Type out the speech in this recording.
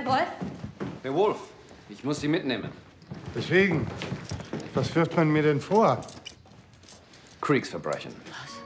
Wolf? Herr Wolf, ich muss Sie mitnehmen. Deswegen. Was wirft man mir denn vor? Kriegsverbrechen. Was?